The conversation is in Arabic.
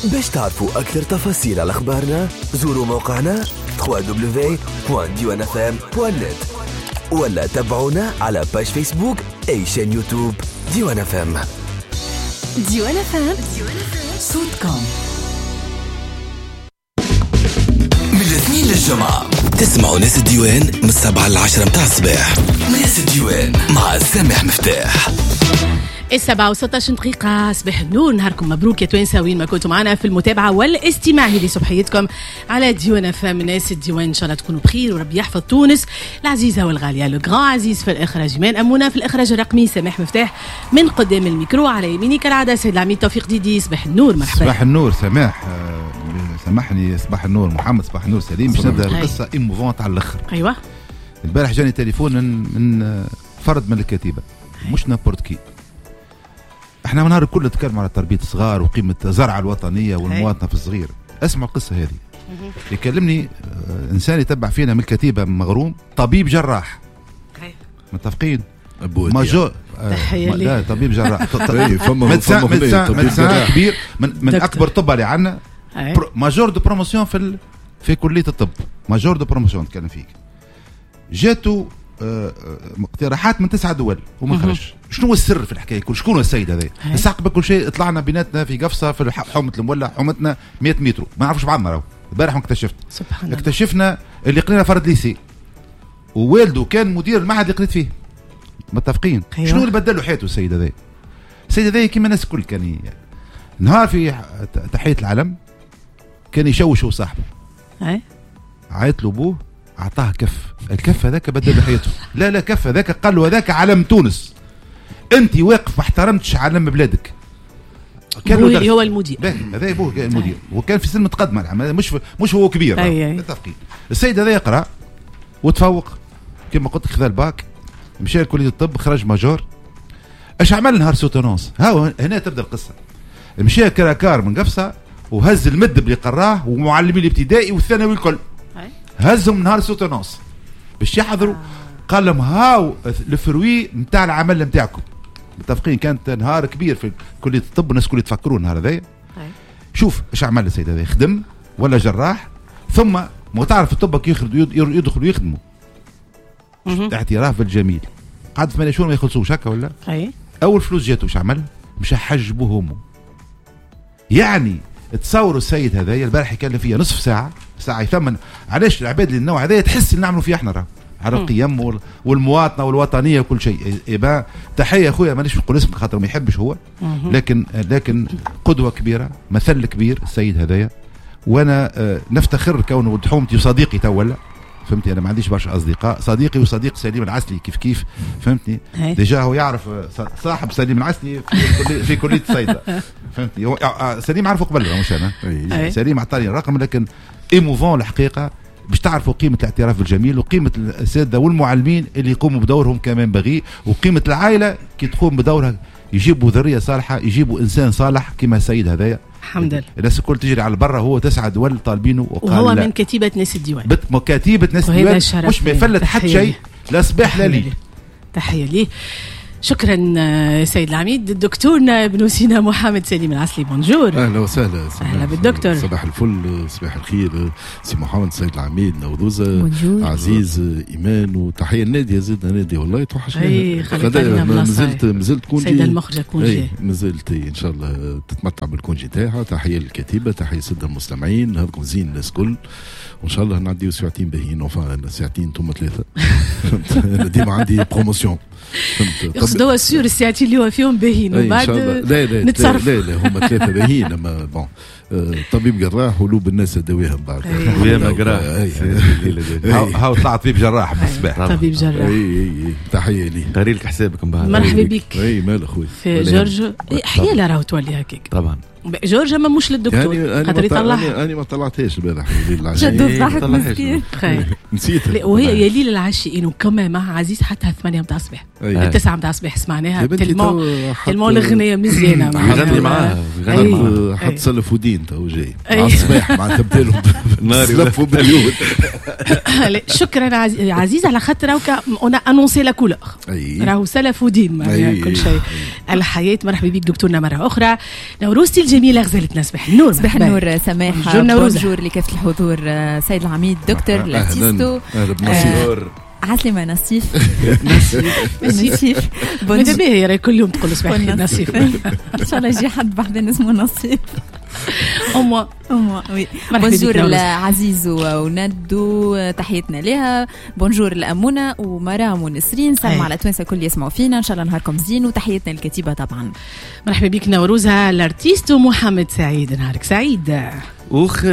باش تعرفوا أكثر تفاصيل على أخبارنا زوروا موقعنا www.diwanfm.net ولا تابعونا على باج فيسبوك أي شان يوتيوب ديوان اف ام. ديوان اف ام صوتكم من الاثنين للجمعة تسمعوا ناس الديوان من 7 ل 10 متاع الصباح. ناس الديوان مع سامح مفتاح. 7:16 دقيقة. صباح النور، نهاركم مبروك يا توانسة وين ما كنتم معنا في المتابعة والاستماع. هذه صبحيتكم على ديوان فام ناس الديوان. إن شاء الله تكونوا بخير وربي يحفظ تونس العزيزة والغالية. لو غران عزيز في الإخراج إيمان أمونة، في الإخراج الرقمي سامح مفتاح، من قدام الميكرو على يميني كالعادة سيد العميد توفيق ديدي. صباح النور، مرحبا. صباح النور سماح، سامحني. صباح النور محمد، صباح النور سليم. باش نبدا القصة إيموفونت على الآخر. أيوة، البارح جاني تليفون من فرد من الكتيبة، مش نابورت كي. احنا من نهار الكل نتكلم على تربيه الصغار وقيمه الزرعه الوطنيه والمواطنه في الصغير. اسمع القصه هذه. يكلمني انسان يتبع فينا من الكتيبه مغروم، طبيب جراح. متفقين؟ ماجور لا طبيب جراح. مدسان كبير من اكبر طب اللي عندنا. ماجور دو بروموسيون في كليه الطب. ماجور دو بروموسيون نتكلم فيك. جاتو اقتراحات من 9 دول وما خرجش. شنو هو السر في الحكايه كل؟ شكون السيد هذا؟ الساق كل شيء طلعنا بيناتنا في قفصه في حومه المولع، حومتنا 100 متر، ما نعرفش بعضنا. راهو البارح اكتشفت سبحان الله، اكتشفنا اللي قرينا فرد ليسي ووالده كان مدير المعهد اللي قريت فيه. متفقين؟ شنو اللي بدلوا حياته السيد هذا؟ السيد هذا كيما الناس الكل كان نهار في تحيه العلم كان يشوش صاحبه، عيط له ابوه أعطاه كف. الكف هذاك بدل حياته. لا كف هذاك قال له هذاك علم تونس، أنت واقف ما احترمتش علم بلادك. كان هو المدير. هذا أبوه المدير وكان في سن متقدم العمل، مش هو كبير. متفقين. السيد هذا يقرأ وتفوق كما قلت، خذا الباك، مشى لكلية الطب، خرج ماجور. ايش عمل نهار سوتونونس؟ ها هنا تبدا القصة. مشى كراكار من قفصة وهز المد اللي قراه ومعلمين الابتدائي والثانوي الكل، هزهم نهار سوتونونس باش يحضروا. قال لهم هاو الفروي نتاع العمل نتاعكم. متفقين؟ كانت نهار كبير في كليه الطب، الناس كل يتفكروا النهار هذايا. شوف ايش عمل السيد هذا، خدم ولا جراح، ثم ما تعرف الطب يدخلوا يخدموا اعتراف بالجميل. قعد 8 شهور ما يخلصوش هكا ولا؟ اول فلوس جاته ايش عمل؟ مش حجبوا همه. يعني تصوروا السيد هذايا البارح يكلم فيها نصف ساعه يثمن علاش العباد اللي النوع هذا تحس اللي نعملوا فيه احنا راه على القيم والمواطنه والوطنيه وكل شيء. يبقى تحيه اخويا، مانيش نقول اسم خاطر ما يحبش هو، لكن قدوه كبيره، مثل كبير السيد هذايا. وانا نفتخر كونه ولد حومتي وصديقي تو ولا فهمتي. انا ما عنديش برشا اصدقاء، صديقي وصديق سليم العسلي كيف فهمتني. ديجا هو يعرف صاحب سليم العسلي في كليه الصيدله فهمتي. سليم عرفه قبل مش انا. سليم عطاني الرقم. لكن ايموفون الحقيقه باش تعرفوا قيمه الاعتراف بالجميل وقيمه الاساتذه والمعلمين اللي يقوموا بدورهم كمان بغي، وقيمه العائله كي تقوم بدورها، يجيبوا ذريه صالحه، يجيبوا انسان صالح كما السيد هذايا. الحمد لله. الناس الكل تجري على برا، هو 9 دول طالبينه وهو من كتيبه ناس الديوان. كتيبه ناس الديوان، مش ما يفلت حتى شيء، لا صباح لا ليل. تحيه ليه. شكرا سيد العميد. دكتورنا ابن سينا محمد سليم العسلي، بونجور. اهلا وسهلا. اهلا بالدكتور. صباح الفل، صباح الخير سي محمد سيد العميد نوذوزة عزيز ايمان، وتحيه النادي زيد نادي والله توحشني. مازلت كونجي سيد المخرج كونجي، مازلت ان شاء الله تتمتع بالكونجي تاعها. تحيه الكتيبه، تحيه الساده المستمعين، نهاركم زين الناس كل، وان شاء الله نعديو ساعتين باهيين. ساعتين ثم 3 انا ديما عندي بروموسيون. يقصد هو السيور الساعتين اللي هو فيهم باهين وبعد نتصرف. لا هما 3 باهين. اما بون طبيب جراح ولوب الناس داويهم بعد وياما جراح. هاو طلعت طبيب جراح بالصباح. طبيب جراح. تحيه لي. قاري لك حسابك من بعد. مرحبا بك. مال اخوي في جورج. احيانا راهو تولي هكاك طبعا. جورج اما مش للدكتور خاطر يطلعها. انا ما طلعتهاش البارح. جد ضحك مسكين. نسيتها. وهي يا ليل العاشقين وكما مع عزيز حتى 8 متاع الصباح، 9 متاع الصباح سمعناها. تلمون الغنية مزيانة. غني معاها حط سلف ودين تو جاي على الصباح مع تبدالهم ناري لفوا باليود. شكرا عزيز على خاطر راهو انا انونسي لا كولور راهو سلف ودين كل شيء. الحياة. مرحبا بك دكتورنا مرة أخرى. نوروزتي الجميلة غزالتنا صباح النور. صباح النور سماح. بونجور لكافة الحضور سيد العميد دكتور لاتيستو. عسلمة نصيف. نصيف ماذا بيه يا كل يوم تقول صباح الخير نصيف. إن شاء الله يجي حد بحذن اسمه نصيف. أمه وي. بونجور لعزيز وندو تحياتنا لها. بونجور لأمونة ومرام ونسرين. سلام على توانسة كل يسمعوا فينا. إن شاء الله نهاركم زين وتحياتنا الكتيبة طبعا. مرحبا بك نوروزها الارتيست محمد سعيد. نهارك سعيد.